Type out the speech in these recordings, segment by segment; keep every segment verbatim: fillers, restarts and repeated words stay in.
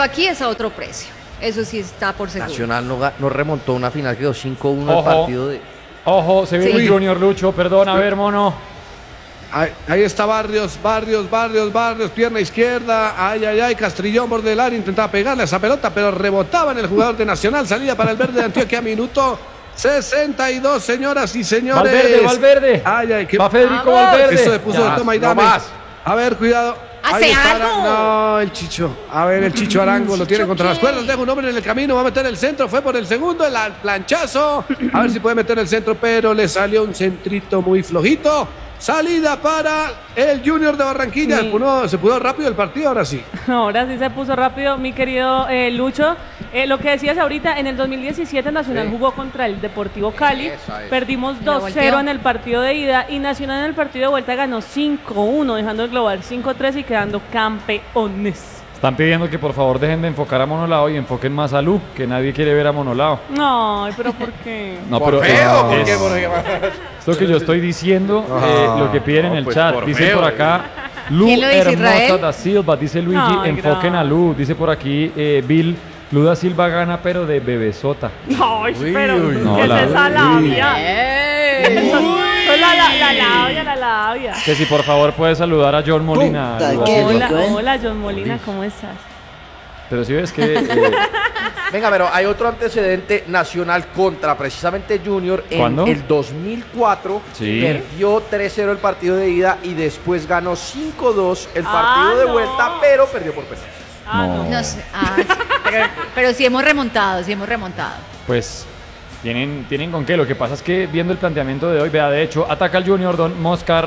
aquí es a otro precio. Eso sí está por seguro. Nacional no, no remontó una final, quedó cinco uno el partido de... Ojo, se viene sí. Junior Lucho, perdón, a ver, mono. Ahí, ahí está Barrios, Barrios, Barrios, Barrios, pierna izquierda, ay, ay, ay, Castrillón borde del área, intentaba pegarle a esa pelota, pero rebotaba en el jugador de Nacional, salida para el verde de Antioquia, minuto sesenta y dos, señoras y señores. Valverde, Valverde. Ay, ay, que... Va Federico Valverde. Eso se puso ya, de toma y dame. No más. A ver, cuidado. ¡Hace algo! No, el Chicho. A ver, el Chicho Arango lo tiene contra las cuerdas. Deja un hombre en el camino. Va a meter el centro. Fue por el segundo. El planchazo. A ver si puede meter el centro, pero le salió un centrito muy flojito. Salida para el Junior de Barranquilla. Sí. Pudo, se pudo rápido el partido, ahora sí. Ahora sí se puso rápido, mi querido eh, Lucho. Eh, lo que decías ahorita, en el dos mil diecisiete Nacional sí. jugó contra el Deportivo Cali. Perdimos dos cero en el partido de ida y Nacional en el partido de vuelta ganó cinco uno, dejando el global cinco tres y quedando campeones. Están pidiendo que por favor dejen de enfocar a Monolao y enfoquen más a Lu, que nadie quiere ver a Monolao. No, pero ¿por qué? No, ¿Por pero feo? ¿Por es, qué? ¿Por qué? Es lo que yo estoy diciendo, eh, lo que piden no, en el pues chat. por Dice feo, por acá, Lu dice, Hermosa Israel? da Silva, dice Luigi, Ay, enfoquen gracias. a Lu. Dice por aquí, eh, Bill, Lu da Silva gana, pero de bebesota. Ay, Uy, pero uy, ¿qué no, es la- esa labia? ¡Ey! Soy la, la, la labia, la labia. Que si por favor puedes saludar a John Molina. Puta, Lu. qué Hola, rico, ¿eh? hola John Molina, ¿cómo estás? Pero si ves que... eh, Venga, pero hay otro antecedente Nacional contra precisamente Junior. En ¿Cuándo? el dos mil cuatro Sí. perdió tres cero el partido de ida y después ganó cinco dos el partido Ah, de no. vuelta, pero perdió por penales. Ah, No. no. No sé, ah, sí, pero, pero sí hemos remontado, sí hemos remontado. pues tienen, tienen con qué. Lo que pasa es que viendo el planteamiento de hoy, vea, de hecho, ataca al Junior, Don Moscar.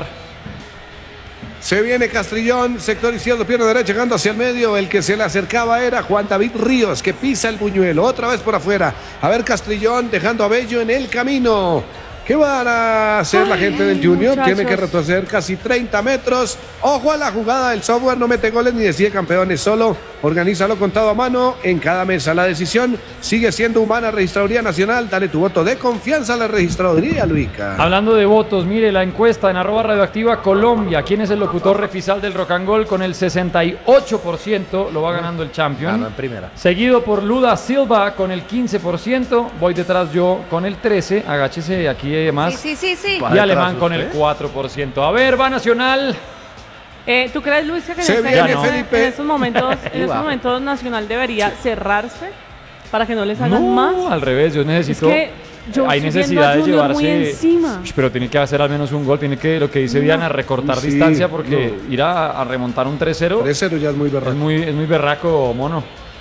Se viene Castrillón, sector izquierdo, pierna derecha, llegando hacia el medio. El que se le acercaba era Juan David Ríos, que pisa el buñuelo. Otra vez por afuera. A ver, Castrillón dejando a Bello en el camino. ¿Qué van a hacer la gente del Junior? muchachos. Tiene que retroceder casi treinta metros. Ojo a la jugada del software, no mete goles ni decide campeones, solo organízalo contado a mano en cada mesa. La decisión sigue siendo humana, Registraduría Nacional. Dale tu voto de confianza a la Registraduría, Luica. Hablando de votos, mire la encuesta en arroba radioactiva Colombia. ¿Quién es el locutor refisal del Rock and Roll? Con el sesenta y ocho por ciento lo va ganando el Champion. Ganó en primera. Seguido por Luda Silva con el quince por ciento. Voy detrás yo con el trece por ciento. Agáchese aquí y demás. Sí, sí, sí, sí. Y Alemán con el cuatro por ciento. A ver, va Nacional. Eh, ¿Tú crees, Luis, que en, Se este- viene, en este- Felipe. en estos momentos, en estos va. momentos Nacional debería cerrarse para que no les hagan No, más? al revés, yo necesito. Es que yo hay estoy necesidad de viendo a Junior llevarse. muy encima. Ush, pero tiene que hacer al menos un gol. Tiene que, lo que dice No. Diana, recortar Sí, distancia porque no. ir a, a remontar un tres cero tres cero ya es muy es berraco. muy, es muy berraco, mono.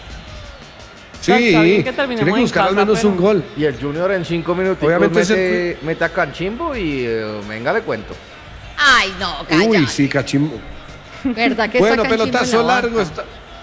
Sí, Está bien que tiene terminemos que en buscar al casa, menos pero- un gol. Y el Junior en cinco minutos Obviamente mete, es mete a Canchimbo y eh, venga, le cuento. Ay, no, calla. Uy, sí, cachimbo. ¿Verdad que Bueno, está Canchimbo pelotazo en la largo. banca? Está...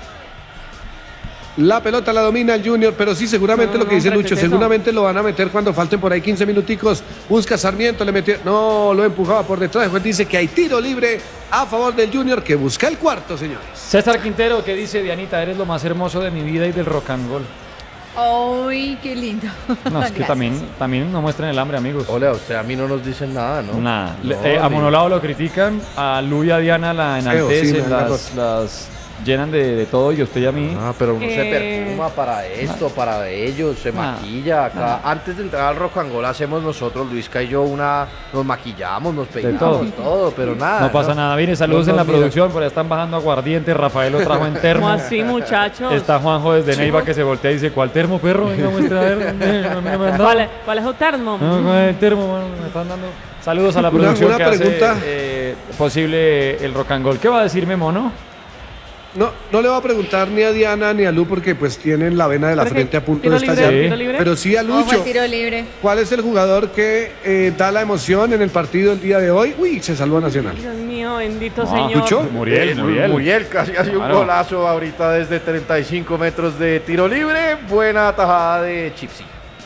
La pelota la domina el Junior, pero sí, seguramente No, lo que no, dice hombre, Lucho, ¿qué es eso? seguramente lo van a meter cuando falten por ahí quince minuticos. Busca Sarmiento, le metió. No, lo empujaba por detrás. Juez dice que hay tiro libre a favor del Junior, que busca el cuarto, señores. César Quintero, que dice, Dianita, eres lo más hermoso de mi vida y del rock and roll. Ay, qué lindo. No, es que Gracias. también, también no muestren el hambre, amigos. Hola, usted a mí no nos dicen nada, ¿no? Nada. No, Le- eh, a ni- Monolao lo critican, a Lu y a Diana la Feo, enaltecen, sí, me da las, las llenan de, de todo y a usted y a mí. Ah, pero uno se Eh. perfuma para esto, para ellos, se Ah. maquilla acá. Antes de entrar al rock and roll hacemos nosotros, Luisca y yo, una, nos maquillamos, nos peinamos, todo. todo. pero nada. No pasa nada. Mire, saludos No en la nos miran. producción, por ahí están bajando aguardiente, Rafael lo trajo en termo. ¿Cómo así, muchachos? Está Juanjo desde Neiva que se voltea y dice, ¿cuál termo, perro? Venga, muestra a ver. eh, no me han dado. ¿Cuál es, cuál es el termo? No, ¿cuál es el termo, mano? Me están dando. Saludos a la Una- producción una que pregunta. hace eh, posible el rock and roll. ¿Qué va a decirme, mono? No, no le voy a preguntar ni a Diana ni a Lu porque pues tienen la vena de la ¿Pero qué? frente a punto ¿Tiro de libre? estallar. ¿Tiro libre? Pero sí a Ojo al Lucho. tiro libre. ¿Cuál es el jugador que eh, da la emoción en el partido el día de hoy? Uy, se salvó Nacional. Dios mío, bendito Ah, señor. ¿Lucho? Muriel, Eh, Muriel. Muriel casi hace un Claro. golazo ahorita desde treinta y cinco metros de tiro libre. Buena tajada de Chipsy.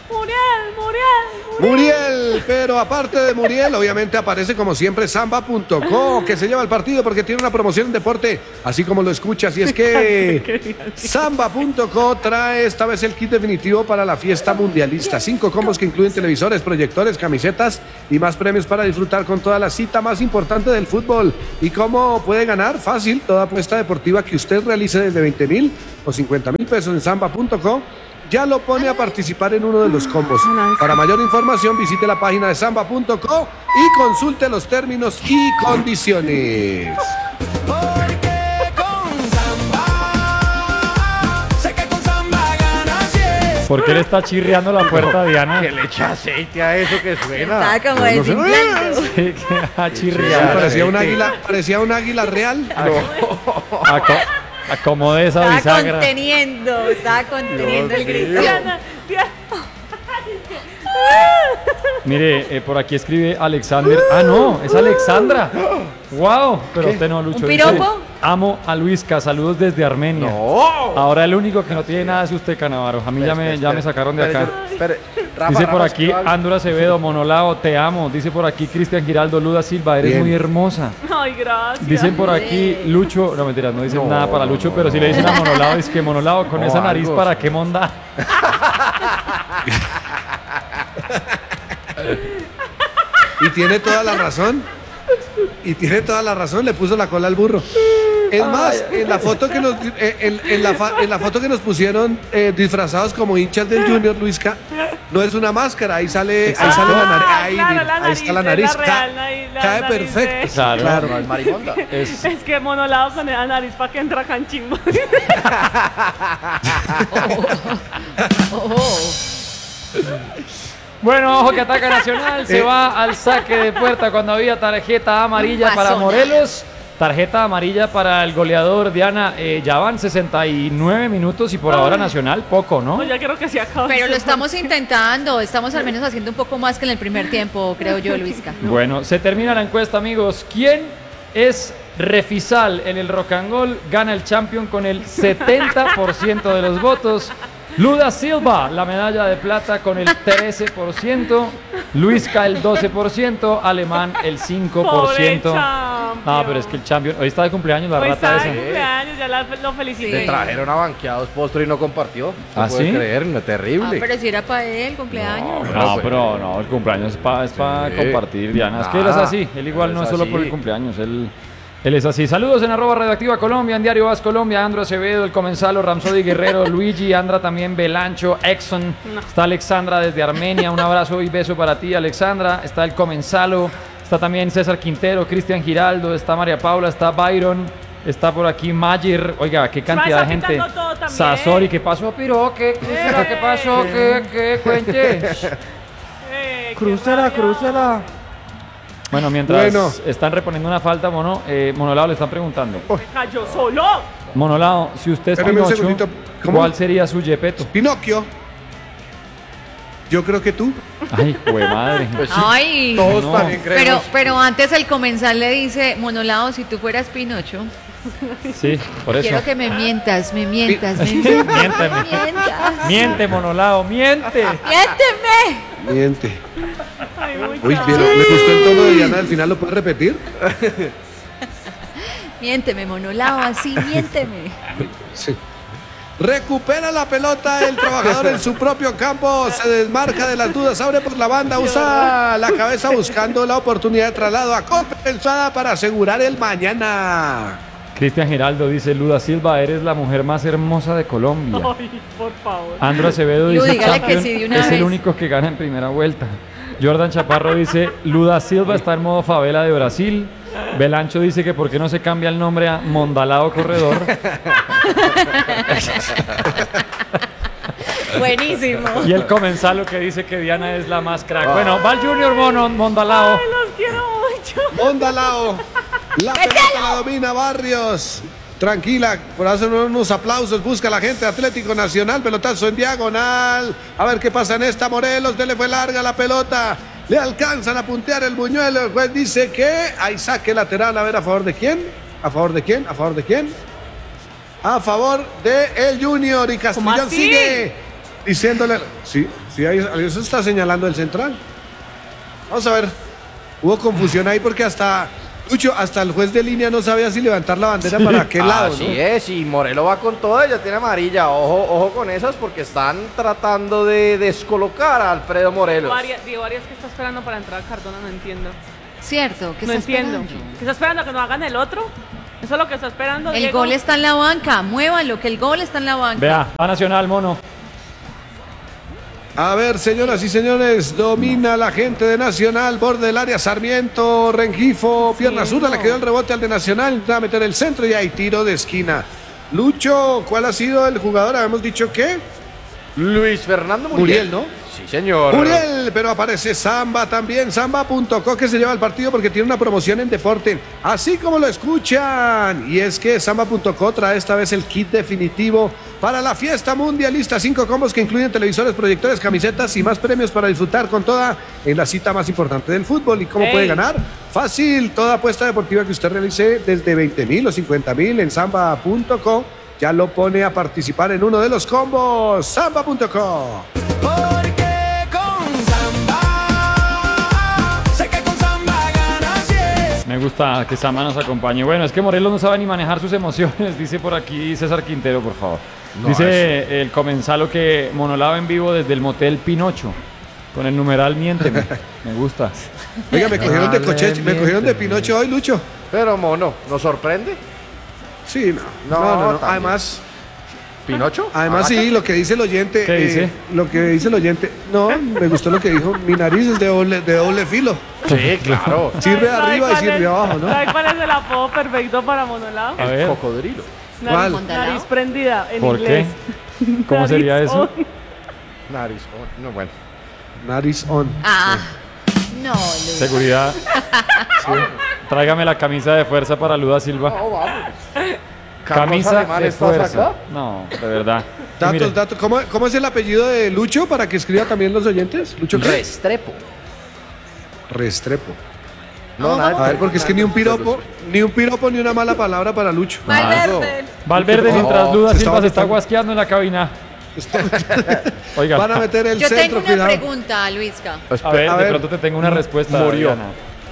Muriel, Muriel, Muriel, pero aparte de Muriel, obviamente aparece como siempre Samba punto co, que se lleva el partido porque tiene una promoción en deporte, así como lo escuchas. Y es que Samba punto co trae esta vez el kit definitivo para la fiesta mundialista. Cinco combos que incluyen televisores, proyectores, camisetas y más premios para disfrutar con toda la cita más importante del fútbol. ¿Y cómo puede ganar? Fácil, toda apuesta deportiva que usted realice desde veinte mil o cincuenta mil pesos en Samba punto co. Ya lo pone a participar en uno de los combos. Para mayor información visite la página de Samba punto co y consulte los términos y condiciones. Porque con Samba, sé que con Samba ganas siempre. ¿Por qué le está chirriando la puerta a Diana? Que le echa aceite a eso que suena. Estaba como No, no sé. desinflando. Sí, que ha Sí, chirriado. parecía un águila, parecía un águila real. Aco- Acomode esa Estaba bisagra. conteniendo, estaba conteniendo el grito. Diana, Diana. Mire, eh, por aquí escribe Alexander. Ah, no, es Alexandra. Wow, pero usted no, Lucho. ¿Un dice, piropo? amo a Luisca, saludos desde Armenia. No. Ahora el único que no tiene nada es usted, Canavaro. A mí ya me, ya me sacaron de acá. Espere, Rafa, Dice por Rafa, aquí escriba algo. Andro Acevedo, Monolao, te amo. Dice por aquí Cristian Giraldo, Luda Silva, eres Bien. muy hermosa. Ay, gracias. Dicen por aquí Lucho, no mentiras, no dicen No, nada para no, Lucho, no, pero si le dicen a Monolao, es que Monolao con No, esa nariz algo. para qué monda. Y tiene toda la razón. Y tiene toda la razón, le puso la cola al burro. Es más, en la foto que nos, eh, en, en la, fa- en la foto que nos pusieron eh, disfrazados como hinchas del Junior, Luisca, no es una máscara, ahí sale, ahí sale la nariz. Ah, Ahí, claro, mira, la ahí está la nariz, nariz. es la Ca- real nariz, la cae nariz perfecto. de- Claro, Claro. No, es marimonda. Es, Es que monolado con la nariz para que entra canchimbo. Oh, Bueno, ojo que ataca Nacional, se Eh. va al saque de puerta cuando había tarjeta amarilla para Pasó Morelos. Tarjeta amarilla para el goleador Diana. Eh, ya van sesenta y nueve minutos y por ahora Nacional poco, ¿no? No, ya creo que se acaba. pero lo estamos intentando, estamos al menos haciendo un poco más que en el primer tiempo, creo yo, Luisca. Bueno, se termina la encuesta, amigos. ¿Quién es Refisal en el Rock and Roll? Gana el Champion con el setenta por ciento de los votos. Luda Silva, la medalla de plata con el trece por ciento. Luisca el doce por ciento. Alemán el cinco por ciento. Pobre Ah, champion. pero es que el Champion. Hoy está de cumpleaños la Hoy rata está de esa. cumpleaños, ya la- lo felicité. Le trajeron a banqueados postre y no compartió. ¿Se ¿Ah, puede sí? creer? No, Ah, terrible. pero si era para él, cumpleaños. No, pues, pero no, el cumpleaños es para Sí. compartir, Diana. Es que él es Nada, así. Él igual él no es es solo por el así. cumpleaños. Él, él es así. Saludos en arroba radioactiva Colombia, en Diario Vas Colombia, Andro Acevedo, el Comensalo, Ramsodi Guerrero, Luigi, Andra también, Belancho, Exxon. Está Alexandra desde Armenia. Un abrazo y beso para ti, Alexandra. Está el Comensalo. Está también César Quintero, Cristian Giraldo. Está María Paula, está Byron. Está por aquí Mayer. Oiga, qué cantidad de está gente. quitando todo también. Sasori, ¿qué pasó, Piro? ¿Qué, qué será? ¿Qué pasó? ¿Qué, qué? Cuente. Eh, qué Crúcela, rabia. crúcela. Bueno, mientras Bueno. están reponiendo una falta, Mono, eh, Monolao le están preguntando. Me cayó solo. Monolao, si usted es Espérame un Pinocho, segundito. ¿Cómo? ¿cuál sería su Yepeto? Pinocchio. Yo creo que tú. Ay, jue madre. Pues sí, Ay, todos no. también pero, creemos. pero antes el comensal le dice, Monolao, si tú fueras Pinocho, Sí, por eso. quiero que me mientas, me mientas, me Miénteme. mientas. me mientas. Miente, Monolao, miente. ¡Miénteme! Miente. Ay, Uy, muchacho. pero me gustó el tono de Diana al final, ¿lo puedes repetir? Miénteme, Monolao, así, miénteme. Sí. Recupera la pelota el trabajador en su propio campo, se desmarca de las dudas, abre por la banda, usa la cabeza buscando la oportunidad de traslado a compensada para asegurar el mañana. Cristian Giraldo dice, Luda Silva, eres la mujer más hermosa de Colombia. Ay, por favor. Andro Acevedo Lu, dice, dígale que Champion sí de una es el vez. único que gana en primera vuelta. Jordan Chaparro dice, Luda Silva está en modo favela de Brasil. Belancho dice que por qué no se cambia el nombre a Mondalao Corredor. Buenísimo. Y el Comensalo que dice que Diana es la más crack. Bueno, va el Junior Mono, Mondalao. Ay, los quiero mucho. Mondalao, la pelota la domina Barrios. Tranquila, por hacer unos aplausos, busca la gente, Atlético Nacional, pelotazo en diagonal. A ver qué pasa en esta, Morelos, le fue larga la pelota. Le alcanzan a puntear el buñuelo. El juez dice que hay saque lateral. A ver, ¿a favor de quién? ¿A favor de quién? ¿A favor de quién? A favor de el Junior. Y ¿Cómo Castellón así? sigue diciéndole, sí, sí, ahí, eso está señalando el central. Vamos a ver, hubo confusión ahí porque hasta, Lucho, hasta el juez de línea no sabía si levantar la bandera para qué lado, Así ¿no? es, y Morelo va con toda, ya tiene amarilla. Ojo, ojo con esas porque están tratando de descolocar a Alfredo Morelos. Arias, Diego Arias, ¿qué está esperando para entrar a Cardona? No entiendo. Cierto, que No está entiendo. esperando? ¿Qué está esperando? ¿Que no hagan el otro? ¿Eso es lo que está esperando, El Diego? gol está en la banca, muévanlo, que el gol está en la banca. Vea, va Nacional, mono. A ver, señoras y señores, domina la gente de Nacional, borde del área, Sarmiento, Rengifo, pierna Sí, zurda, no. le quedó el rebote al de Nacional, va a meter el centro y hay tiro de esquina. Lucho, ¿cuál ha sido el jugador? Habíamos dicho que Luis Fernando Muriel, Muriel. ¿no? Sí, señor. Muriel, pero aparece Samba también, samba punto co, que se lleva el partido porque tiene una promoción en deporte, así como lo escuchan. Y es que samba punto co trae esta vez el kit definitivo para la fiesta mundialista. Cinco combos que incluyen televisores, proyectores, camisetas y más premios para disfrutar con toda en la cita más importante del fútbol. ¿Y cómo Ey. puede ganar? Fácil, toda apuesta deportiva que usted realice desde veinte mil o cincuenta mil en samba punto co ya lo pone a participar en uno de los combos. samba punto co. Porque con Samba, sé que con Samba ganas diez. Me gusta que Samba nos acompañe. Bueno, es que Morelos no sabe ni manejar sus emociones, dice por aquí César Quintero, por favor. No, dice el comensalo que monolaba en vivo desde el motel Pinocho, con el numeral miénteme. Me gusta. Oiga, me cogieron de Dale, coche, me cogieron de miénteme. Pinocho hoy, Lucho. Pero mono, ¿nos sorprende? Sí, no. No, No, no, no. también. Además, ¿Pinocho? además sí, lo que dice el oyente. ¿Qué eh, dice? Lo que dice el oyente. No, me gustó lo que dijo. Mi nariz es de doble, de doble filo. Sí, claro. Sirve ¿Sabe arriba y cuál sirve es- abajo, ¿no? ¿Sabe cuál es el apodo perfecto para Monolao? A ver, Cocodrilo. ¿Cuál? Nariz, nariz prendida en ¿por qué? inglés. ¿Cómo Nariz sería eso? on. Nariz. oh, No, bueno. Nariz on. Ah, no, Luis. Seguridad. Sí. Tráigame la camisa de fuerza para Luda Silva. No, vamos. Camisa Carlos Alemán, de ¿estás fuerza. acá? No, de verdad. Y Datos, mire, datos. ¿Cómo, ¿Cómo es el apellido de Lucho para que escriba también los oyentes? Lucho qué? Restrepo. Restrepo. No, Vamos, nada. A ver, porque es que ni un piropo, ni un piropo ni una mala palabra para Lucho. Valverde. Valverde, No, mientras Luda se Silva estaba se está gritando. guasqueando en la cabina. Oiga, Van a meter el Yo tengo centro, una cuidado. pregunta, Luisca. a ver, a de ver. pronto te tengo una respuesta. Murió. Diana.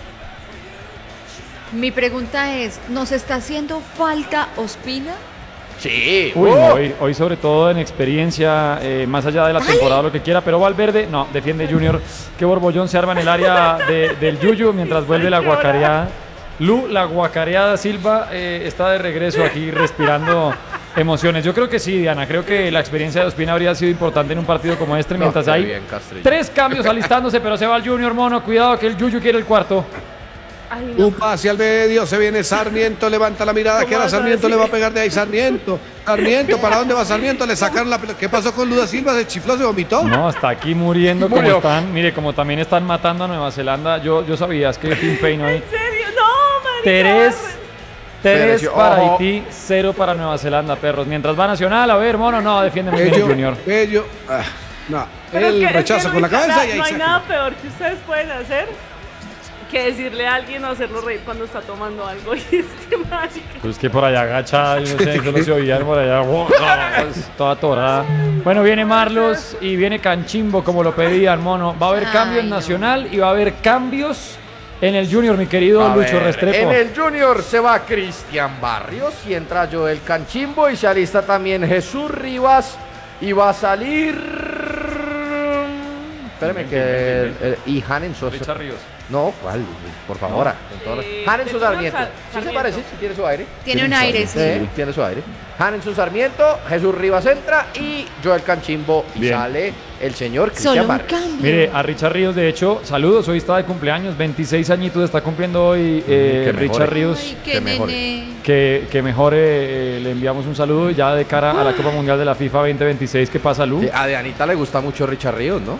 Mi pregunta es, ¿nos está haciendo falta Ospina? Sí. Uy, uh. no, hoy, hoy sobre todo en experiencia, eh, más allá de la temporada, lo que quiera, pero Valverde, no, defiende Junior. Qué borbollón se arma en el área de- del Yuyu mientras vuelve la guacareada. Lu, la guacareada Silva, eh, está de regreso aquí respirando emociones. Yo creo que sí, Diana, creo que la experiencia de Ospina habría sido importante en un partido como este, mientras qué hay bien, Castrillo. tres cambios alistándose, pero se va el Junior, mono, cuidado que el Yuyu quiere el cuarto. Ay, no. Un pase al medio, se viene Sarmiento, levanta la mirada, ¿Cómo que ahora vas a Sarmiento decir? le va a pegar de ahí, Sarmiento, Sarmiento, ¿para dónde va Sarmiento? Le sacaron la pelota. ¿Qué pasó con Luda Silva? ¿Se chifló, se vomitó? No, hasta aquí muriendo como Murió. están. Mire, como también están matando a Nueva Zelanda. Yo, yo sabía, es que Tim Payne hoy. ¿En serio? No, marica. Tres, tres Pereció. para Ojo. Haití, cero para Nueva Zelanda, perros. Mientras va Nacional, a ver, mono, no, defiende muy bien el Bello, Junior. bello. Ah, no, Pero es el que- es que, rechazo con la Luisca, cabeza vea, y ahí no hay se nada acabó. peor que ustedes pueden hacer que decirle a alguien o hacerlo reír cuando está tomando algo. Y este marica. Pues que por allá agacha, yo no sé, solo se oían por allá. wow, no, es toda atorada. Bueno, viene Marlos y viene Canchimbo, como lo pedían, mono. Va a haber Ay, cambio en no. Nacional y va a haber cambios en el Junior, mi querido A Lucho ver, Restrepo. en el Junior se va Cristian Barrios y entra Joel Canchimbo y se alista también Jesús Rivas y va a salir. Espérame que el, el- y Hanen Sosa. Richard Ríos. No, ¿cuál? Por favor. con todo- Eh, Hanen de Sosa Junior Sarmiento. Sar- ¿Sí se Sarmiento. parece? ¿Sí tiene su aire? Tiene un aire, sí. Sí, tiene su aire. Hanen Sarmiento, Jesús Rivas entra y Joel Canchimbo y Bien. sale el señor Solo Cristian un Barrios. cambio. Mire, a Richard Ríos, de hecho, saludos, hoy está de cumpleaños, veintiséis añitos está cumpliendo hoy eh, que Richard mejore. Ríos. Ay, qué que mejore. nene. Que, que mejore, eh, le enviamos un saludo y ya de cara a la Copa Mundial de la FIFA veinte veintiséis. ¿Qué pasa, Lu? Sí, a de Anita le gusta mucho Richard Ríos, ¿no?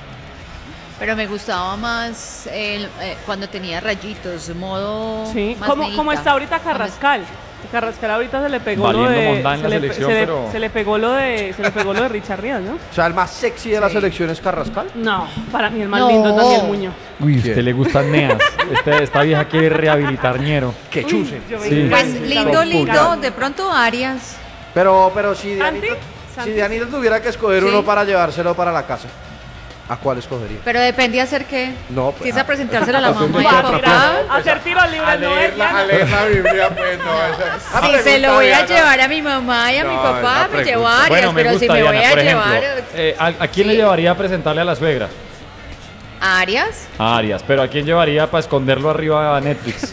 Pero me gustaba más el, eh, cuando tenía rayitos, modo. Sí, más como, negrita. como está ahorita Carrascal. Carrascal ahorita se le pegó lo Valiendo de mondá en la se, le, selección, se le- pero- se le pegó lo de se le pegó lo de Richard Ríos, ¿no? O sea, el más sexy de la Sí. selección es Carrascal. No, para mí el más No. lindo es Daniel Muñoz. Uy, a usted ¿Quién? le gustan neas. Este- esta vieja quiere rehabilitar ñero. Que chuse. Yo me Sí. encanta. Pues lindo, lindo, de pronto Arias. Pero, pero si ¿Anti? Dianita, Si Dianita tuviera que escoger Sí. uno para llevárselo para la casa, ¿a cuál escogería? Pero depende hacer qué. No, Si es ah, a presentárselo a la mamá y Depende al de otra papá. Hacer tiros libres no es, Diana. la Biblia, pues no. esa- Si esa se lo voy a pregunta, llevar a mi mamá y a mi No, papá, esa me llevo pregunta. varias, Bueno, me pero gusta, si me voy Diana, a por ejemplo. llevar eh, ¿a, a quién Sí. le llevaría a presentarle a la suegra? a Arias, A Arias. Pero ¿a quién llevaría para esconderlo arriba a Netflix?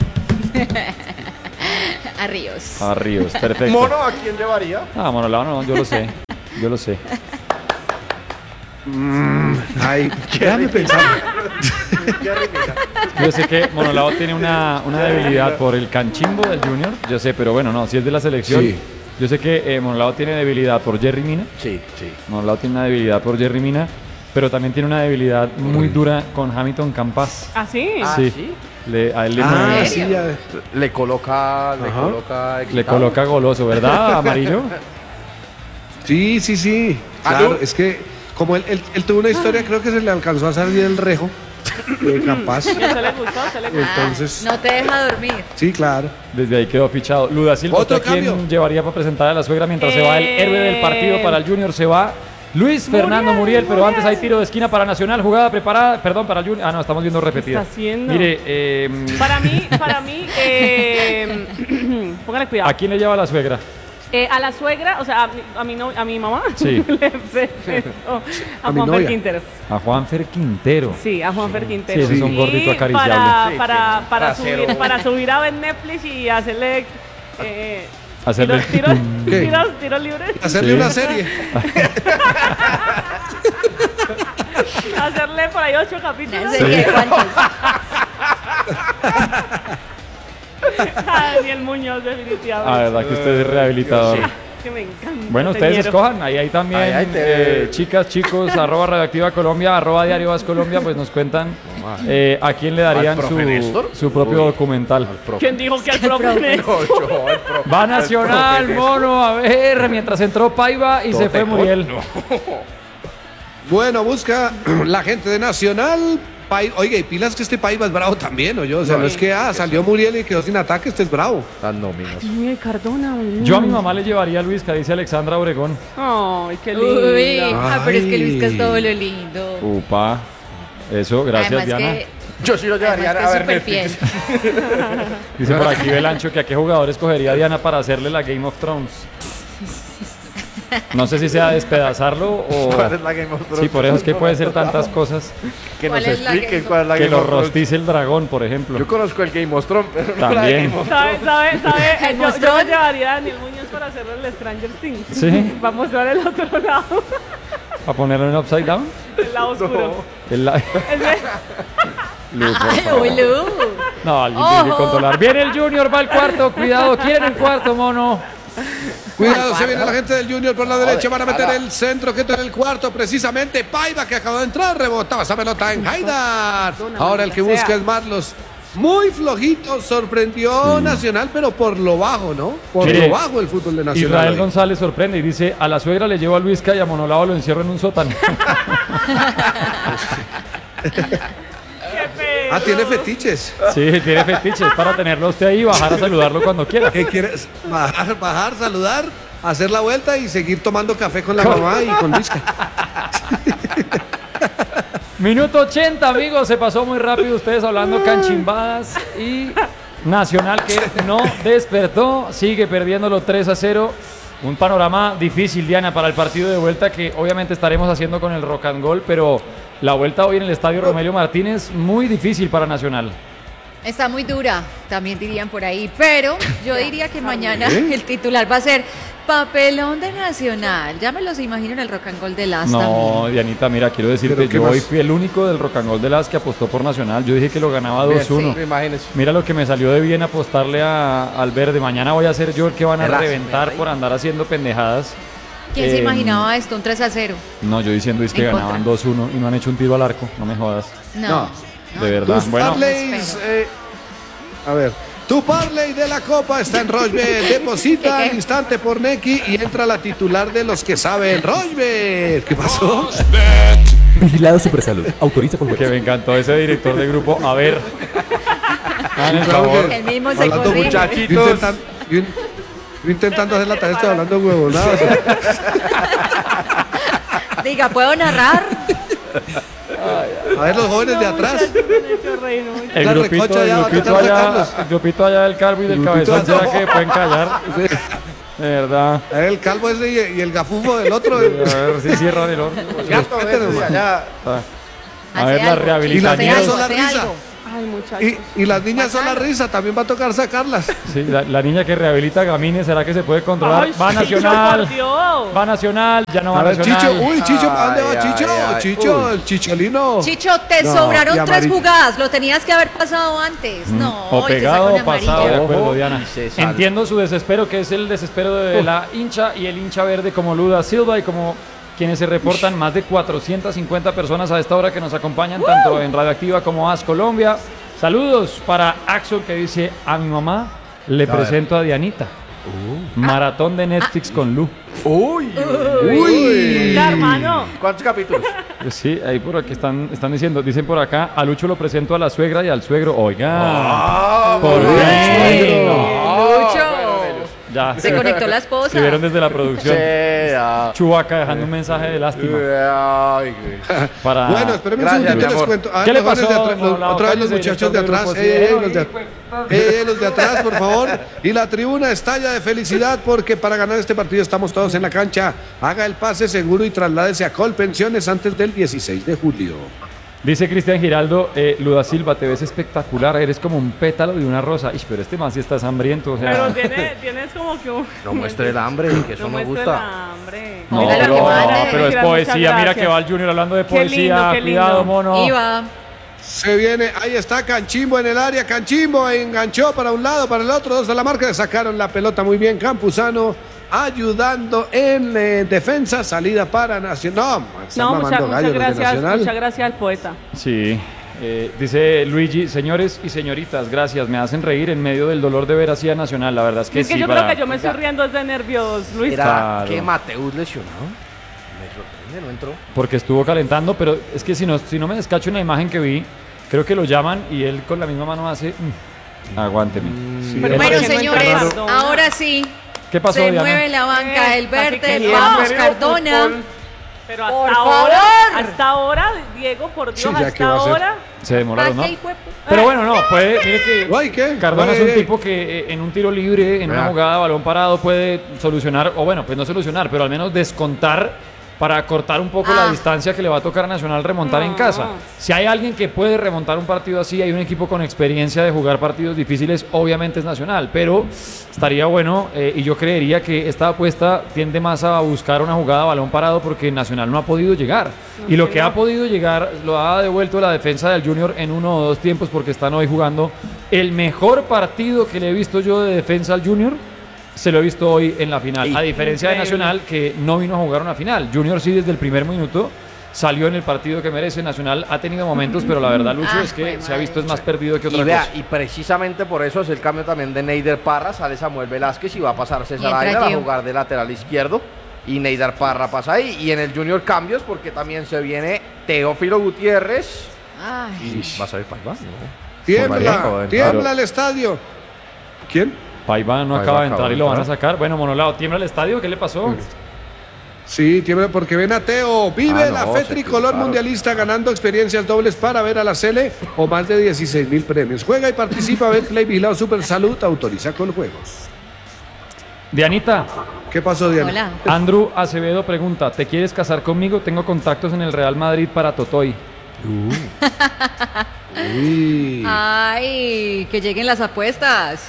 a Ríos. A Ríos, perfecto. ¿Mono a quién llevaría? Ah, Monolao no, yo lo sé. Yo lo sé. Ay, déjame pensar. Yo sé que Monolao tiene una, una debilidad por el canchimbo del Junior. Yo sé, pero bueno, no, si es de la selección. Sí. Yo sé que eh, Monolao tiene debilidad por Jerry Mina. Sí, sí. Monolao tiene una debilidad por Jerry Mina, pero también tiene una debilidad muy dura con Hamilton Campas. ¿Ah, sí? Ah, sí. ¿sí? Le, a él le, Ah, mueve- sí, ya. Le coloca, le Ajá. coloca, le excitado. coloca goloso, ¿verdad, Amarillo? Sí, sí, sí. ¿Aló? Claro, es que como él, él- él tuvo una historia, creo que se le alcanzó a salir el rejo de Campas. ¿Y eso le gustó? ¿Se le gustó? Entonces, No te deja dormir. sí, claro. Desde ahí quedó fichado. Luda Silva, Otro ¿usted a quién cambio. llevaría para presentar a la suegra mientras se va el Eh, héroe del partido para el Junior? Se va Luis Fernando Muriel, Muriel, pero Muriel. antes hay tiro de esquina para Nacional, jugada preparada, perdón, para el Junior. Ah, no, estamos viendo repetida. está haciendo? Mire, eh, Para mí, para mí, eh, póngale cuidado. ¿a quién le lleva la suegra? Eh, a la suegra, o sea, a mi, a mi, no- a mi mamá, Sí. le presento a, A mi Juanfer novia. Quinteros. A Juanfer Quintero. Sí, a Juanfer Sí, Quinteros. ese es un gordito Y acariciable. Para, Sí, para, tiene para, trasero. subir, para subir a ver Netflix y hacerle... Eh, Hacerle tiros, tiros, ¿Qué? tiros, tiros libres. Hacerle Sí. una serie. Hacerle por ahí ocho capítulos. No sé qué, ¿cuántos? A Daniel Muñoz, definitivamente. Ah, verdad que usted es rehabilitador. Que me encanta. Bueno, ese ustedes ñero. escojan, ahí hay también, Ahí hay te- eh, chicas, chicos, arroba Radioactiva Colombia, arroba Diario Vas Colombia, pues nos cuentan eh, a quién le darían ¿Al profe Néstor? su, su propio Uy. documental. ¿Quién dijo que al profe Néstor? No, yo, el pro- Va el Nacional, profe mono, a ver, mientras entró Paiva y se fue Totecón. Muriel. Bueno, busca la gente de Nacional. Pai- Oiga, y pilas que este Paiva es bravo también, ¿o yo? O sea, no es que ah, salió Muriel y quedó sin ataque, este es bravo. Las nóminas. Miguel Cardona. Yo a mi mamá le llevaría a Luisca, dice Alexandra Obregón. Ay, qué lindo. Uy, ah, pero es que Luis Ay. es todo lo lindo. Upa, eso, gracias Además Diana. que, Yo sí lo llevaría además a que ver es súper Netflix. fiel. Dice por aquí Belancho que a qué jugador escogería Diana para hacerle la Game of Thrones. No sé si sea despedazarlo o... ¿Cuál es la Game of Thrones? Sí, por eso es que puede ser tantas cosas. Que nos ¿Cuál es la expliquen Game cuál es la Que Game lo of Thrones. rostice el dragón, por ejemplo. Yo conozco el Game of Thrones, pero no la También. Game of ¿Sabe, sabe, sabe? ¿El Yo, yo mostrón? me llevaría a Daniel Muñoz para hacerle el Stranger Things. Sí. Va a mostrar el otro lado, ¿A ponerlo en upside down? el lado oscuro. El la- Ese- Lu, por Ay, favor. uy, Lu. No, alguien tiene que Ojo. controlar. Viene el Junior, va al cuarto. Cuidado, quieren el cuarto, mono. Cuidado, se viene la gente del Junior por la derecha, van a meter el centro que está en el cuarto, precisamente Paiva que acabó de entrar, rebotaba esa pelota en Haidar. Ahora el que busca es Marlos. Muy flojito, sorprendió Nacional, pero por lo bajo, ¿no? Por Sí. lo bajo el fútbol de Nacional. Israel hoy. González sorprende y dice, a la suegra le llevo a Luisca y a Monolao lo encierro en un sótano. ¡Qué feo! Ah, tiene fetiches. Sí, tiene fetiches para tenerlo usted ahí y bajar a saludarlo cuando quiera. ¿Qué quieres? Bajar, bajar, saludar, hacer la vuelta y seguir tomando café con la mamá y con Luisca. Minuto ochenta, amigos, se pasó muy rápido ustedes hablando canchimbadas y Nacional que no despertó, sigue perdiéndolo tres a cero. Un panorama difícil, Diana, para el partido de vuelta que obviamente estaremos haciendo con el Rock and Roll, pero la vuelta hoy en el Estadio Romelio Martínez muy difícil para Nacional. Está muy dura, también dirían por ahí, pero yo diría que mañana el titular va a ser Papelón de Nacional. Ya me los imagino en el Rock and Roll de las No, también. Dianita, mira, quiero decirte, ¿Pero qué yo más? hoy fui el único del Rock and Roll de las que apostó por Nacional. Yo dije que lo ganaba Bien, dos uno. sí, imagínese. Mira lo que me salió de bien apostarle a- al verde. Mañana voy a ser yo el que van a El as, reventar me por andar haciendo pendejadas. ¿Quién se Eh, imaginaba esto? Un tres a cero. No, yo diciendo es que En ganaban contra. dos uno y no han hecho un tiro al arco. No me jodas. No. De verdad. Tus Bueno, parlays, eh, a ver, tu parlay de la Copa está en Rochbet. Deposita al instante por Neki y entra la titular de los que saben. Rochbet, ¿qué pasó? Vigilado Supersalud. Autoriza con que me encantó ese director de grupo. A ver. Hagan el Claro favor. que- El mismo se Hablando corrige. muchachitos. Yo intentan- yo in- Estoy intentando hacer la tarea, estoy hablando huevonadas. Diga, ¿puedo narrar? A ver, los jóvenes de atrás. El La grupito, recocha el ya va a grupito tocar allá, sacarlos. el grupito allá del Calvo y del El grupito Cabezón, allá. ¿será que pueden callar? De verdad. A ver, el calvo ese y, y el gafufo del otro. A ver si cierran el horno. Gato, ese, allá. A Hace ver la algo, rehabilitación. Y las niñas Hace son la algo, hace risa. algo. Ay, muchachos. Y, y las niñas son la risa, también va a tocar sacarlas. Sí, la, la niña que rehabilita a Gamines, ¿será que se puede controlar? Ay, va a Chicho, Nacional. por Dios. Va a Nacional, ya no va A a ver, Nacional. Chicho, uy, Chicho, ¿a dónde va Ay, Chicho? ay, ay, Chicho, uy. el chicholino. Chicho, te No, sobraron y tres amarillo. jugadas, lo tenías que haber pasado antes. No, O y te pegado sacan o pasado, de amarilla. acuerdo, Ojo, Diana. y se sale. Entiendo su desespero, que es el desespero de la hincha y el hincha verde como Luda Silva y como quienes se reportan, más de cuatrocientas cincuenta personas a esta hora que nos acompañan, tanto en Radioactiva como A S Colombia. Saludos para Axel, que dice: a mi mamá le presento a Dianita. Maratón de Netflix con Lu. Uy, Uy. Ya, hermano. ¿Cuántos capítulos? Sí, ahí por aquí están, están diciendo, dicen por acá, a Lucho lo presento a la suegra y al suegro. Oiga, por muy bien. fin. Lucho. Ya, Se conectó la esposa. escribieron desde la producción. Sí, ya. Chubaca dejando un mensaje de lástima Ay, güey. para... Bueno, espérenme un Gracias, segundito, mi les amor. cuento. A ver, ¿Qué le los jóvenes pasó, de atrás, los- Monolao? otra vez los Cállese, muchachos de director atrás. del Eh, eh, grupo, los de, eh, los de atrás, por favor. Y la tribuna estalla de felicidad porque para ganar este partido estamos todos en la cancha. Haga el pase seguro y trasládese a Colpensiones antes del dieciséis de julio. Dice Cristian Giraldo, eh, Luda Silva, te ves espectacular, eres como un pétalo de una rosa. Ish, pero este man sí está hambriento, o sea... Pero tiene, tienes como que un... No muestre el hambre, que eso no muestre gusta. el hambre. No, Mira lo pero, que mande. pero es Muchas poesía, mira gracias. que va el Junior hablando de Qué lindo, poesía, qué lindo. cuidado, mono. Iba. Se viene, ahí está Canchimbo en el área. Canchimbo enganchó para un lado, para el otro, dos de la marca. Le sacaron la pelota muy bien. Campuzano ayudando en eh, defensa. Salida para Nacional. No, están No, mamando muchas, gallo muchas los de gracias, Nacional. muchas gracias al poeta. Sí, eh, dice Luigi, señores y señoritas, gracias, me hacen reír en medio del dolor de ver así a Nacional, la verdad es que es que sí. yo para- creo que yo me estoy riendo es de nervios, Luis. Era Claro. que Mateus lesionado. Me sorprende, no entró. Porque estuvo calentando, pero es que si no, si no me descacho en la imagen que vi, creo que lo llaman y él con la misma mano hace... mm, aguánteme. Pero Bueno, ¿por qué no señores, entra Cardona? ahora sí. ¿Qué pasó, Se Diana? mueve la banca, Eh, el así verde, que vamos, bien. Cardona. Pero hasta Por ahora, favor. hasta ahora, Diego, por Dios, Sí, ya, ¿qué hasta va a hacer? ahora. Se demoraron, ¿no? Ay, qué hijuepu- Pero bueno, no, puede, mire que Ay, ¿qué? Cardona es Ay, un ay. tipo que eh, en un tiro libre, en una Vea. jugada, balón parado, puede solucionar, o bueno, pues no solucionar, pero al menos descontar para cortar un poco Ah. la distancia que le va a tocar a Nacional remontar en No. casa. Si hay alguien que puede remontar un partido así, hay un equipo con experiencia de jugar partidos difíciles, obviamente es Nacional, pero estaría bueno eh, y yo creería que esta apuesta tiende más a buscar una jugada a balón parado porque Nacional no ha podido llegar. Y lo que ha podido llegar lo ha devuelto la defensa del Junior en uno o dos tiempos porque están hoy jugando el mejor partido que le he visto yo de defensa al Junior. Se lo he visto hoy en la final, a diferencia de Increíble. Nacional que no vino a jugar una final. Junior sí desde el primer minuto salió en el partido que merece. Nacional ha tenido momentos, pero la verdad, Lucho, Ah, es que jue se ha visto es madre. más perdido que otra Y vea, cosa. y precisamente por eso es el cambio también de Neider Parra, sale Samuel Velázquez y va a pasar César entra Aydar a Gio. jugar de lateral izquierdo y Neider Parra pasa ahí. Y en el Junior cambios porque también se viene Teófilo Gutiérrez Ay, y va a salir Paiva. Tiembla, Joven, tiembla claro. el estadio. ¿Quién? Paiva no Paiva acaba de acaba entrar de y lo van a entrar. sacar. Bueno, Monolao, ¿tiembla el estadio? ¿Qué le pasó? Sí, tiembla porque ven a Teo. Vive Ah, no, la fe se tricolor equivocaron. mundialista ganando experiencias dobles para ver a la Cele o más de dieciséis mil premios. Juega y participa. Betplay Vigilado Super Salud autoriza con juegos. Dianita, ¿Qué pasó, Diana? hola. Andrew Acevedo pregunta, ¿te quieres casar conmigo? Tengo contactos en el Real Madrid para Totoy. Uy. Ay, que lleguen las apuestas.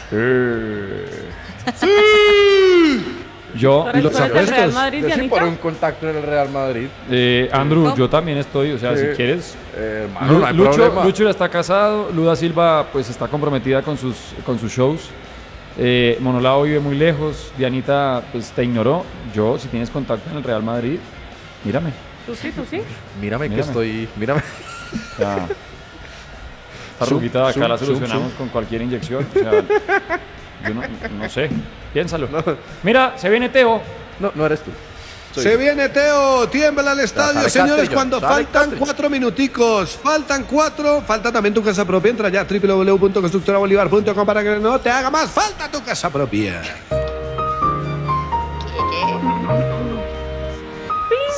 Yo, ¿Tú eres- los tú eres del Real apuestos? Madrid, Yo sí Dianita? por un contacto en el Real Madrid. eh, Andrew, ¿Cómo? yo también estoy, o sea, Sí. si quieres... Eh, hermano, Lu- no hay Lucho, problema. Lucho ya está casado, Luda Silva pues está comprometida con sus, con sus shows. Eh, Monolao vive muy lejos, Dianita pues te ignoró. Yo, si tienes contacto en el Real Madrid, mírame. Tú sí, tú sí. Mírame, que Mírame. estoy. Mírame. Ya. Esta Zoom, ruguita de acá zoom, la zoom, solucionamos zoom. con cualquier inyección. O sea, yo no, no sé, piénsalo. Mira, se viene Teo. No, no eres tú. Soy Se yo. viene Teo, tiembla el estadio, Sale señores, Castellón, cuando sale faltan Castellón. cuatro minuticos, faltan cuatro, falta también tu casa propia, entra ya a w w w punto constructora bolívar punto com para que no te haga más falta tu casa propia.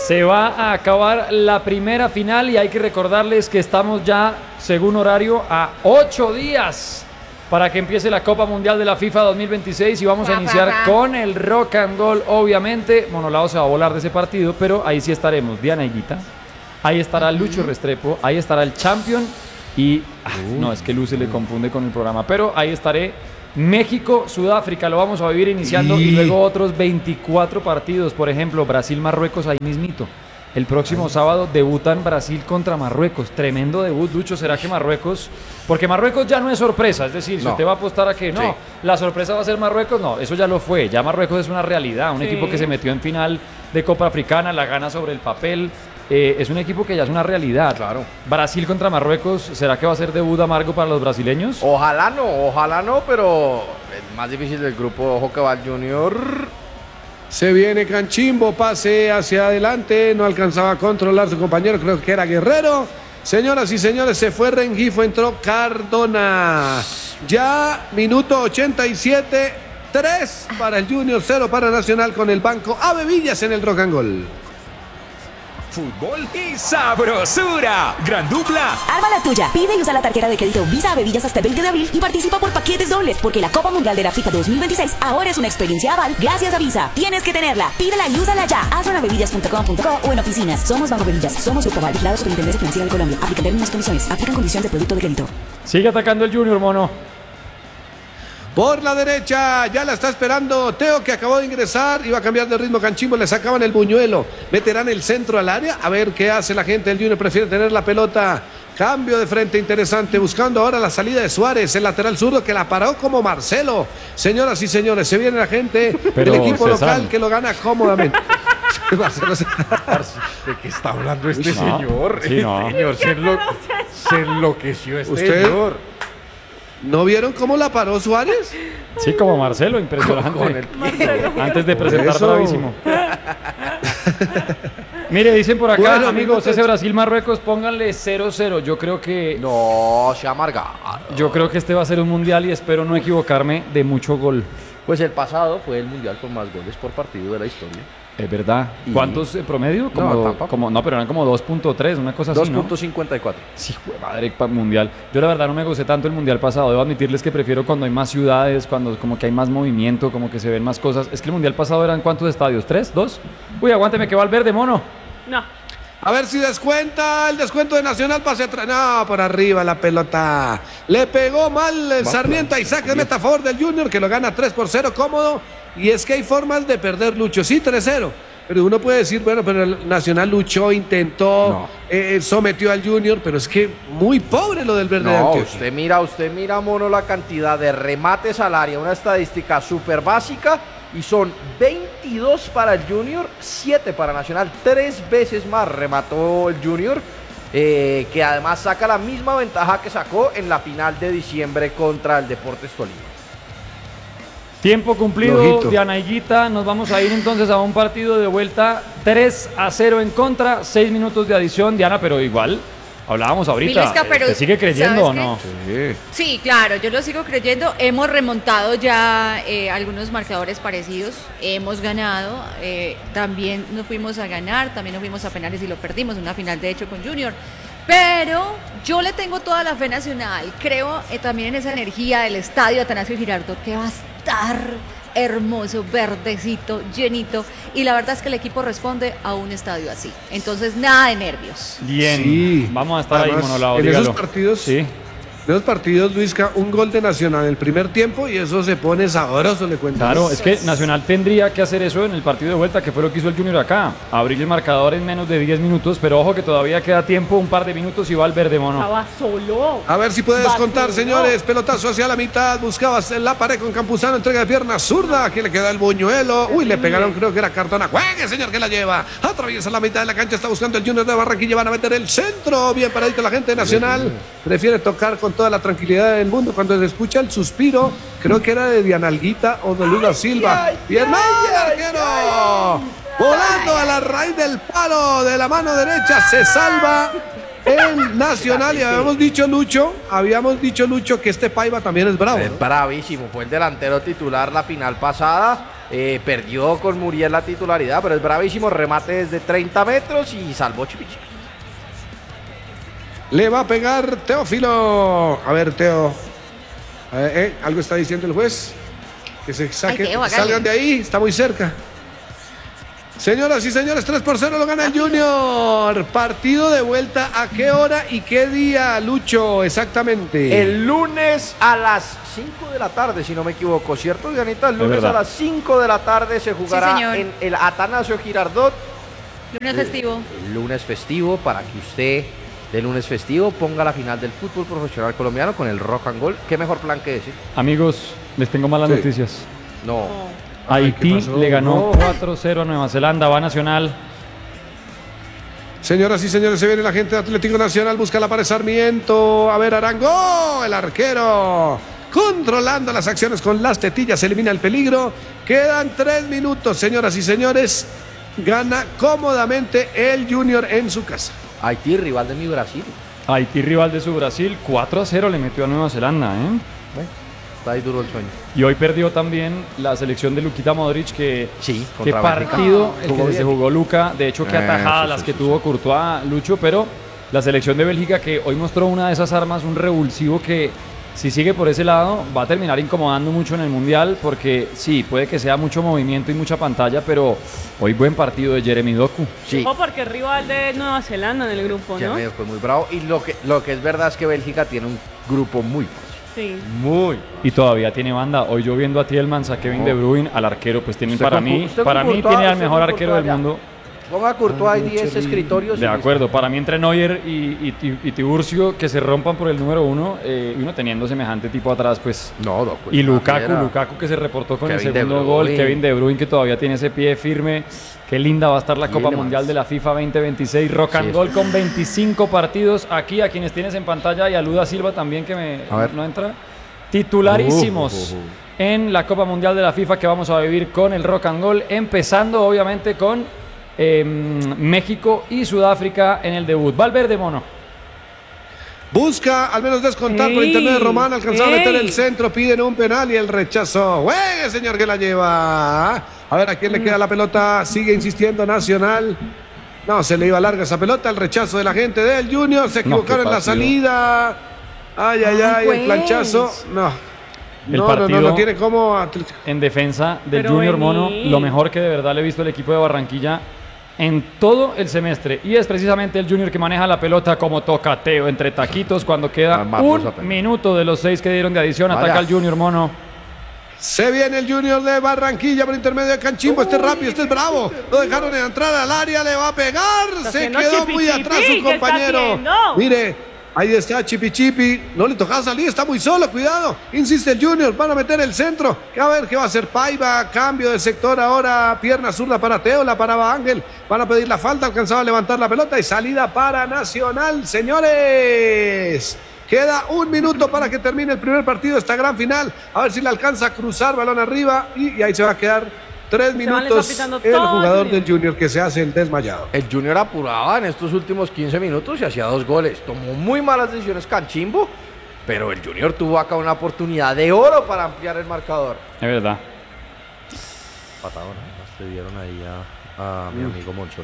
Se va a acabar la primera final y hay que recordarles que estamos ya, según horario, a ocho días para que empiece la Copa Mundial de la FIFA dos mil veintiséis y vamos a iniciar con el rock and roll, obviamente. Monolao se va a volar de ese partido, pero ahí sí estaremos Diana Higuita, ahí estará Lucho Restrepo, ahí estará el Champion y... ah, no, es que Lu se le confunde con el programa, pero ahí estaré. México, Sudáfrica, lo vamos a vivir iniciando y, y luego otros veinticuatro partidos, por ejemplo, Brasil-Marruecos ahí mismito. El próximo Ay. sábado debutan Brasil contra Marruecos. Tremendo debut, Lucho. ¿Será que Marruecos? Porque Marruecos ya no es sorpresa. Es decir, si no. usted va a apostar a que no, sí. la sorpresa va a ser Marruecos, no, eso ya lo fue. Ya Marruecos es una realidad. Un sí. equipo que se metió en final de Copa Africana, la gana sobre el papel. Eh, es un equipo que ya es una realidad. Claro. Brasil contra Marruecos, ¿será que va a ser debut amargo para los brasileños? Ojalá no, ojalá no, pero el más difícil del grupo, ojo que va el Junior. Se viene Canchimbo, pase hacia adelante, no alcanzaba a controlar su compañero, creo que era Guerrero. Señoras y señores, se fue Rengifo, entró Cardona. Ya minuto ochenta y siete, tres para el Junior, cero para Nacional con el banco. Ave Villas en el rock and roll. Fútbol y sabrosura. Gran dupla. Arma la tuya. Pide y usa la tarjeta de crédito Visa Ave Villas hasta el veinte de abril y participa por paquetes dobles, porque la Copa Mundial de la FIFA dos mil veintiséis ahora es una experiencia aval gracias a Visa. Tienes que tenerla. Pídela y úsala ya. Hazlo en avevillas punto com punto co o en oficinas. Somos Banco Avillas. Somos Grupo Aval, vigilado Superintendencia Financiera de Colombia. Aplican términos y condiciones. Aplican condiciones de producto de crédito. Sigue atacando el Junior, mono. Por la derecha, ya la está esperando Teo, que acabó de ingresar, iba a cambiar de ritmo Canchimbo, le sacaban el buñuelo, meterán el centro al área, a ver qué hace la gente. El Junior prefiere tener la pelota, cambio de frente interesante, buscando ahora la salida de Suárez, el lateral zurdo que la paró como Marcelo. Señoras y señores, se viene la gente Pero, del equipo César. local que lo gana cómodamente. ¿De qué está hablando este No, señor? sí, no. Este señor se, enlo- se enloqueció este ¿Usted? señor. ¿No vieron cómo la paró Suárez? Sí, como Marcelo, impresionante. Con el- Antes de presentar, Eso. bravísimo. Mire, dicen por acá, Bueno, amigos, minutos. ese Brasil-Marruecos, pónganle cero cero. Yo creo que No, se amarga. yo creo que este va a ser un mundial y espero no equivocarme de mucho gol. Pues el pasado fue el mundial con más goles por partido de la historia. Es verdad. Y- ¿Cuántos en promedio? Como, No, tampoco. como, no, pero eran como dos punto tres, una cosa así, dos ¿no? punto cincuenta y cuatro. Sí, jue- madre, pa- mundial. Yo la verdad no me gocé tanto el mundial pasado. Debo admitirles que prefiero cuando hay más ciudades, cuando como que hay más movimiento, como que se ven más cosas. Es que el mundial pasado eran ¿cuántos estadios? ¿Tres? ¿Dos? Uy, aguánteme que va al verde, mono. No. A ver si descuenta el descuento de Nacional, pase atrás. No, por arriba la pelota. Le pegó mal el Sarmiento y saque de meta a favor del Junior, que lo gana tres por cero cómodo. Y es que hay formas de perder, Lucho. Sí, tres cero. Pero uno puede decir, bueno, pero el Nacional luchó, intentó, No. eh, sometió al Junior, pero es que muy pobre lo del verde de No, Antioquia. usted mira, usted mira, mono, la cantidad de remates al área, una estadística súper básica, y son veintidós para el Junior, siete para Nacional, tres veces más remató el Junior, eh, que además saca la misma ventaja que sacó en la final de diciembre contra el Deportes Tolima. Tiempo cumplido, Flojito. Diana Higuita. Nos vamos a ir entonces a un partido de vuelta tres a cero en contra, seis minutos de adición, Diana, pero igual, hablábamos ahorita, Vilisca, pero ¿te sigue creyendo o ¿sabes no? qué? Sí, claro, yo lo sigo creyendo. Hemos remontado ya eh, algunos marcadores parecidos, hemos ganado, eh, también nos fuimos a ganar, también nos fuimos a penales y lo perdimos, una final de hecho con Junior. Pero yo le tengo toda la fe Nacional, creo eh, también en esa energía del estadio Atanasio Girardot, que va a estar hermoso, verdecito, llenito, y la verdad es que el equipo responde a un estadio así. Entonces, nada de nervios. Bien, Sí. vamos a estar Además, ahí, Monolao, en dígalo. esos partidos, Sí. en esos partidos, Luisca, un gol de Nacional en el primer tiempo y eso se pone sabroso, le cuento. Claro, es que Nacional tendría que hacer eso en el partido de vuelta, que fue lo que hizo el Junior acá. Abrir el marcador en menos de diez minutos, pero ojo que todavía queda tiempo, un par de minutos y va al verde, mono. Estaba solo. A ver si puede descontar, Vaciló. señores. Pelotazo hacia la mitad. Buscaba en la pared con Campuzano. Entrega de pierna zurda. Aquí le queda el buñuelo. Uy, le pegaron, creo que era Cardona. Juegue, señor, que la lleva. Atraviesa la mitad de la cancha. Está buscando el Junior de Barranquilla. Van a meter el centro. Bien paradito la gente de Nacional. Prefiere tocar con toda la tranquilidad del mundo. Cuando se escucha el suspiro, creo que era de Dianalguita o de Lula Silva. Bien, ¡ay, arquero! Volando a la raíz del palo de la mano derecha. Se salva el Nacional. Y habíamos dicho, Lucho, habíamos dicho, Lucho, que este Paiva también es bravo, Es ¿no? bravísimo, fue el delantero titular la final pasada. Eh, perdió con Muriel la titularidad, pero es bravísimo. Remate desde treinta metros y salvó Chipi Chipi. Le va a pegar Teófilo. A ver, Teo. Eh, eh, ¿Algo está diciendo el juez? Que se saque, Ay, Teo, que salgan de ahí. Está muy cerca. Señoras y señores, tres por cero lo gana el Junior. Partido de vuelta. ¿A qué hora y qué día, Lucho? Exactamente. El lunes a las cinco de la tarde, si no me equivoco, ¿cierto, Dianita? El lunes a las cinco de la tarde se jugará Sí, en el Atanasio Girardot. Lunes festivo. El lunes festivo, para que usted de lunes festivo ponga la final del fútbol profesional colombiano con el Rock and Roll. ¿Qué mejor plan que decir? Amigos, les tengo malas Sí. noticias. No. Haití ¿qué pasó? le ganó No. cuatro cero a Nueva Zelanda, va Nacional. Señoras y señores, se viene la gente de Atlético Nacional, busca la pared Sarmiento. A ver, Arango, el arquero, controlando las acciones con las tetillas, elimina el peligro. Quedan tres minutos, señoras y señores. Gana cómodamente el Junior en su casa. Haití, rival de mi Brasil. Haití, rival de su Brasil, cuatro a cero le metió a Nueva Zelanda, ¿eh? Está ahí duro el sueño. Y hoy perdió también la selección de Luquita Modric, que Sí, qué contra Bélgica. partido el Jugó que se bien. jugó Luca. De hecho, qué Eh, atajadas sí, las sí, que sí, tuvo sí. Courtois, Lucho, pero la selección de Bélgica que hoy mostró una de esas armas, un revulsivo que si sigue por ese lado va a terminar incomodando mucho en el Mundial, porque sí, puede que sea mucho movimiento y mucha pantalla, pero hoy buen partido de Jeremy Doku. Sí, Ojo, porque es rival de Nueva Zelanda en el grupo, ya ¿no? medio fue muy bravo. Y lo que, lo que es verdad es que Bélgica tiene un grupo muy fácil. Sí. Muy. Y todavía tiene banda. Hoy yo viendo a Tielmans, a Kevin No. De Bruyne, al arquero, pues tienen Usted para con- mí, usted para con mí Courtois, tiene al usted mejor con arquero del Courtois, ya. mundo. Ponga a Courtois y diez escritorios. De y acuerdo, para mí entre Neuer y, y, y- y Tiburcio que se rompan por el número uno, eh, y uno teniendo semejante tipo atrás, pues. listo. No, Doku. Y es una Lukaku, fiera. Lukaku que se reportó con Kevin el De segundo Bruyne. gol, Kevin De Bruyne que todavía tiene ese pie firme. Qué linda va a estar la Copa Tiene Mundial más. de la FIFA veinte veintiséis, Rock and Sí, Roll es- con veinticinco partidos. Aquí a quienes tienes en pantalla y a Luda Silva también que me A ver. no entra. Titularísimos Uh, uh, uh, uh. en la Copa Mundial de la FIFA que vamos a vivir con el Rock and Roll, empezando obviamente con eh, México y Sudáfrica en el debut. Valverde, Mono. Busca al menos descontar por Ey, internet de Román, alcanzó a meter ey. el centro, piden un penal y el rechazo. ¡Juegue, señor, que la lleva! A ver, ¿a quién le queda la pelota? Sigue insistiendo Nacional. No, se le iba larga esa pelota, el rechazo de la gente del Junior. Se No, equivocaron qué en la partido. salida. Ay, ay, ay, Ay, el planchazo. pues. No. El no, no, no, partido- no tiene como... En defensa del Pero Junior vení. Mono, lo mejor que de verdad le he visto al equipo de Barranquilla en todo el semestre. Y es precisamente el Junior que maneja la pelota como tocateo entre taquitos cuando queda Ah, Marcos un apenas. minuto de los seis que dieron de adición. Vaya. Ataca el Junior Mono. Se viene el Junior de Barranquilla por intermedio de Canchimbo. Este es rápido, este es bravo. Lo dejaron entrar al área, le va a pegar. Está Se haciendo quedó chipi muy chipi, atrás ¿qué su está compañero. haciendo? Mire, ahí está Chipi Chipi. No le toca salir, está muy solo, cuidado. Insiste el Junior, van a meter el centro. A ver qué va a hacer Paiva. Cambio de sector ahora. Pierna zurda para Teo, la paraba Ángel. Van a pedir la falta, alcanzaba a levantar la pelota y salida para Nacional, señores. Queda un minuto para que termine el primer partido de esta gran final. A ver si le alcanza a cruzar balón arriba. Y, y ahí se va a quedar tres Se van, le está minutos pitando el todo, jugador Junior. del Junior que se hace el desmayado. El Junior apuraba en estos últimos quince minutos y hacía dos goles. Tomó muy malas decisiones Canchimbo, pero el Junior tuvo acá una oportunidad de oro para ampliar el marcador. Es verdad. Patadón, ¿no? Le dieron ahí a, a mi amigo Monchón.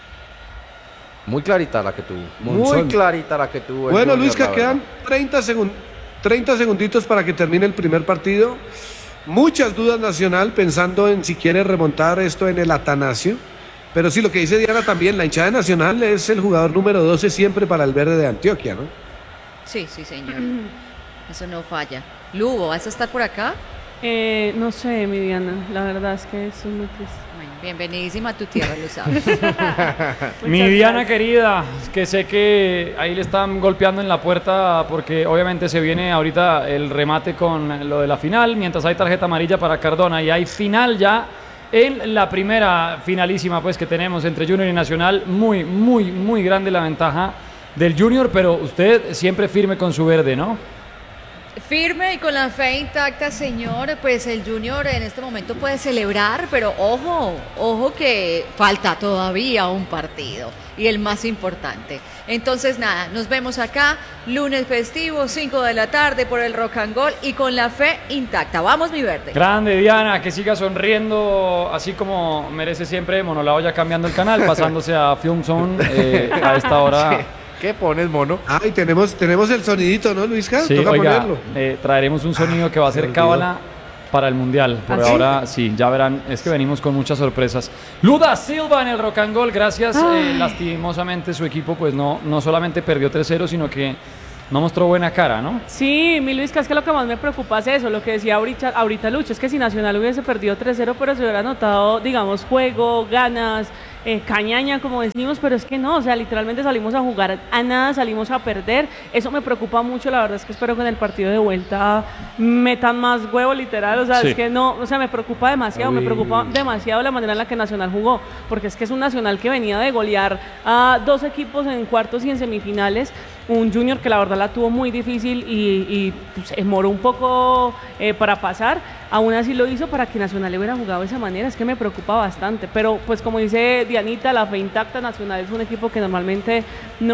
Muy clarita la que tuvo. Muy Monzón. clarita la que tuvo. el Bueno, Junior, Luis, que la quedan verdad. treinta, segun- treinta segunditos para que termine el primer partido. Muchas dudas Nacional pensando en si quiere remontar esto en el Atanasio. Pero sí, lo que dice Diana también, la hinchada de Nacional es el jugador número doce siempre para el verde de Antioquia, ¿no? Sí, sí, señor. Eso no falla. Lugo, ¿vas a estar por acá? Eh, no sé, mi Diana, la verdad es que es muy triste. Bueno, bienvenidísima a tu tierra, lo sabes. Mi Muchas Diana gracias. querida, que sé que ahí le están golpeando en la puerta porque obviamente se viene ahorita el remate con lo de la final, mientras hay tarjeta amarilla para Cardona y hay final ya en la primera finalísima pues que tenemos entre Junior y Nacional. Muy, muy, muy grande la ventaja del Junior, pero usted siempre firme con su verde, ¿no? Firme y con la fe intacta, señor, pues el Junior en este momento puede celebrar, pero ojo, ojo que falta todavía un partido y el más importante. Entonces nada, nos vemos acá, lunes festivo, cinco de la tarde por el Rock and Roll y con la fe intacta. Vamos, mi verde. Grande, Diana, que siga sonriendo así como merece siempre. Monolao ya cambiando el canal, pasándose a Film Zone eh, a esta hora. Sí. ¿Qué pones, mono? Ah, y tenemos, tenemos el sonidito, ¿no, Luisca? Sí, Toca oiga, ponerlo. eh, traeremos un sonido que va a ser cábala para el Mundial. Por ¿Ah, sí? ahora, sí, ya verán, es que venimos con muchas sorpresas. Luda Silva en el Rock and Roll, gracias. Eh, lastimosamente su equipo pues no, no solamente perdió tres cero, sino que no mostró buena cara, ¿no? Sí, mi Luisca, es que lo que más me preocupa es eso, lo que decía ahorita, ahorita Lucho, es que si Nacional hubiese perdido tres cero, pero se hubiera notado, digamos, juego, ganas, eh, cañaña, como decimos, pero es que no, o sea, literalmente salimos a jugar a nada, salimos a perder, eso me preocupa mucho, la verdad es que espero que en el partido de vuelta metan más huevo, literal, o sea, Sí. es que no, o sea, me preocupa demasiado, me Uy. preocupa demasiado la manera en la que Nacional jugó, porque es que es un Nacional que venía de golear a dos equipos en cuartos y en semifinales, un Junior que la verdad la tuvo muy difícil y, y pues, demoró un poco eh, para pasar, aún así lo hizo para que Nacional le hubiera jugado de esa manera, es que me preocupa bastante, pero pues como dice Dianita, la fe intacta, Nacional es un equipo que normalmente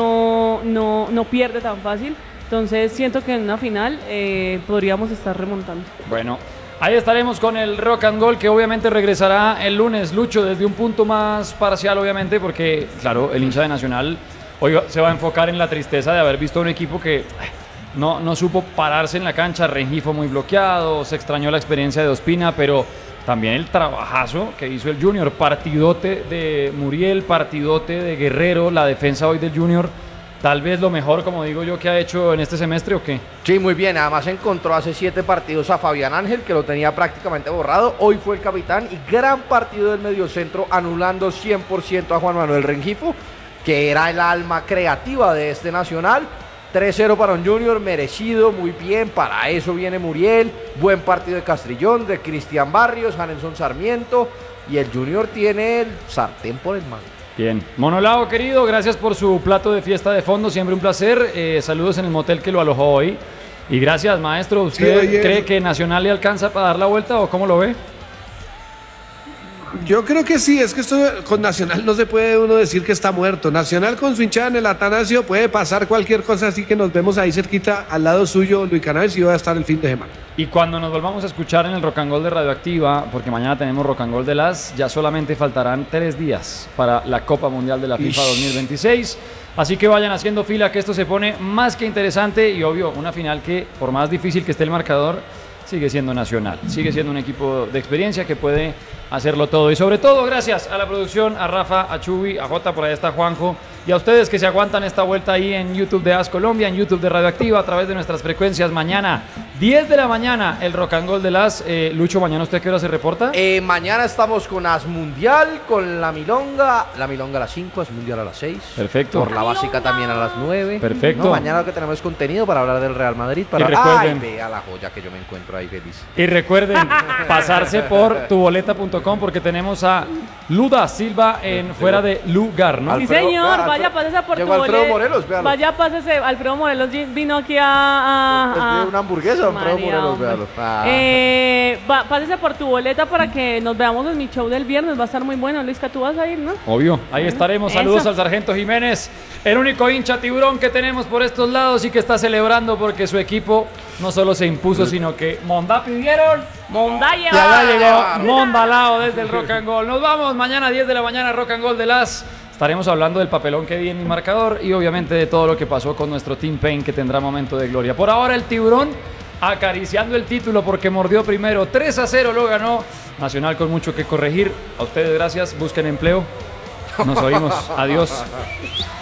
no, no, no pierde tan fácil, entonces siento que en una final eh, podríamos estar remontando. Bueno, ahí estaremos con el Rock and Roll, que obviamente regresará el lunes, Lucho, desde un punto más parcial, obviamente, porque, claro, el hincha de Nacional hoy se va a enfocar en la tristeza de haber visto a un equipo que no, no supo pararse en la cancha. Rengifo muy bloqueado, se extrañó la experiencia de Ospina, pero también el trabajazo que hizo el Junior, partidote de Muriel, partidote de Guerrero, la defensa hoy del Junior, tal vez lo mejor, como digo yo, que ha hecho en este semestre, ¿o qué? Sí, muy bien. Además encontró hace siete partidos a Fabián Ángel, que lo tenía prácticamente borrado. Hoy fue el capitán y gran partido del mediocentro, anulando cien por ciento a Juan Manuel Rengifo, que era el alma creativa de este Nacional. tres cero para un Junior, merecido, muy bien, para eso viene Muriel. Buen partido de Castrillón, de Cristian Barrios, Janelson Sarmiento, y el Junior tiene el sartén por el mango. Bien, Monolao querido, gracias por su plato de fiesta de fondo, siempre un placer. Eh, saludos en el motel que lo alojó hoy. Y gracias, maestro. ¿Usted Sí, oye, cree que Nacional le alcanza para dar la vuelta o cómo lo ve? Yo creo que sí, es que esto con Nacional no se puede uno decir que está muerto. Nacional con su hinchada en el Atanasio puede pasar cualquier cosa, así que nos vemos ahí cerquita al lado suyo, Luis Canales, y va a estar el fin de semana. Y cuando nos volvamos a escuchar en el Rock and Roll de Radioactiva, porque mañana tenemos Rock and Roll de las, ya solamente faltarán tres días para la Copa Mundial de la FIFA Ish. dos mil veintiséis. Así que vayan haciendo fila, que esto se pone más que interesante y obvio, una final que por más difícil que esté el marcador, sigue siendo Nacional, sigue siendo un equipo de experiencia que puede hacerlo todo. Y sobre todo, gracias a la producción, a Rafa, a Chubi, a Jota, por ahí está Juanjo, y a ustedes que se aguantan esta vuelta ahí en YouTube de As Colombia, en YouTube de Radioactiva, a través de nuestras frecuencias. Mañana, diez de la mañana, el Rock and Roll de las. Eh, Lucho, ¿mañana usted a qué hora se reporta? Eh, mañana estamos con As Mundial, con la Milonga. La Milonga a las cinco, As Mundial a las seis. Perfecto. Por la básica también a las nueve. Perfecto. No, mañana lo que tenemos es contenido para hablar del Real Madrid. Para... Y recuerden- Ay, vea la joya que yo me encuentro ahí feliz. Y recuerden pasarse por tuboleta punto com porque tenemos a Luda Silva en Fuera de Lugar, ¿no? Sí, Alfredo, señor, vea, vaya, Alfredo- pásese por llegó tu Alfredo bolet- Morelos, véalo. Vaya, pásese, Alfredo Morelos vino aquí a... a- Pues a- pide una hamburguesa, Alfredo María, Morelos, hombre. véalo. Ah. Eh, va- pásese por tu boleta para que nos veamos en mi show del viernes, va a estar muy bueno. Luisca, tú vas a ir, ¿no? Obvio, ahí estaremos. Saludos Eso. al Sargento Jiménez, el único hincha tiburón que tenemos por estos lados y que está celebrando porque su equipo no solo se impuso, sino que Mondá pidieron. Mondaya. Y allá llegó Mondalao desde el Rock and Roll. Nos vamos mañana diez de la mañana, Rock and Roll de las. Estaremos hablando del papelón que di en mi marcador y obviamente de todo lo que pasó con nuestro Team Pain, que tendrá momento de gloria. Por ahora el tiburón acariciando el título porque mordió primero. tres a cero lo ganó Nacional, con mucho que corregir. A ustedes gracias, busquen empleo. Nos oímos. Adiós.